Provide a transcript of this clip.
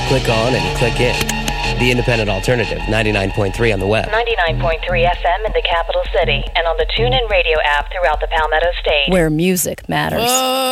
click on and click in. The Independent Alternative, 99.3 on the web. 99.3 FM in the capital city and on the TuneIn Radio app throughout the Palmetto State. Where music matters.